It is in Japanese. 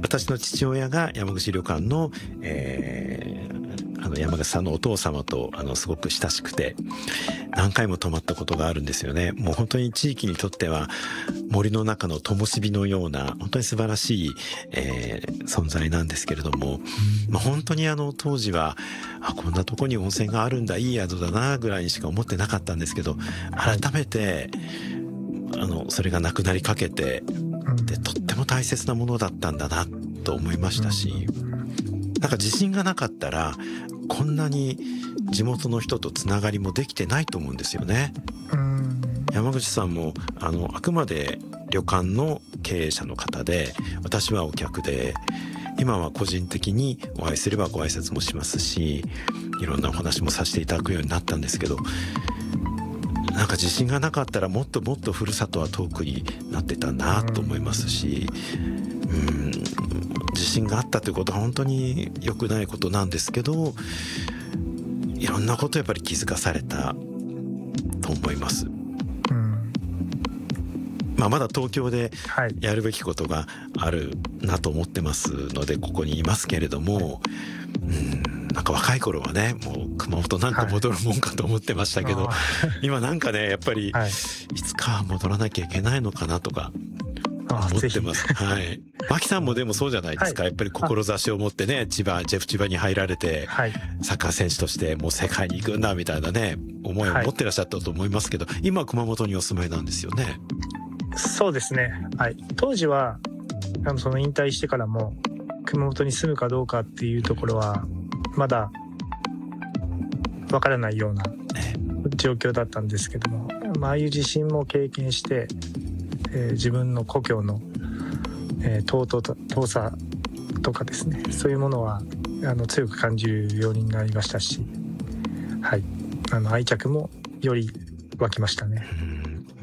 私の父親が山口旅館の、山口さんのお父様とすごく親しくて何回も泊まったことがあるんですよね。もう本当に地域にとっては森の中の灯火のような本当に素晴らしい、存在なんですけれども、本当に当時はこんなとこに温泉があるんだ、いい宿だなぐらいにしか思ってなかったんですけど、改めてそれがなくなりかけて、でとっても大切なものだったんだなと思いましたし、なんか地震がなかったらこんなに地元の人とつながりもできてないと思うんですよね。山口さんもあくまで旅館の経営者の方で、私はお客で、今は個人的にお会いすればご挨拶もしますし、いろんなお話もさせていただくようになったんですけど、なんか地震がなかったらもっともっとふるさとは遠くになってたなと思いますし、地震があったということは本当に良くないことなんですけど、いろんなことやっぱり気づかされたと思います。まだ東京でやるべきことがあるなと思ってますのでここにいますけれども、なんか若い頃はね、もう熊本なんか戻るもんかと思ってましたけど、今なんかねやっぱりいつかは戻らなきゃいけないのかなとか思ってます。牧さんもでもそうじゃないですか。やっぱり志を持ってね、ジェフ千葉に入られて、サッカー選手としてもう世界に行くんだみたいなね思いを持ってらっしゃったと思いますけど、今は熊本にお住まいなんですよね。 そうですね。当時はその引退してからも熊本に住むかどうかっていうところはまだわからないような状況だったんですけども、ああいう地震も経験して、自分の故郷の、遠さとかですね、そういうものは強く感じるようになりましたし、愛着もより湧きましたね。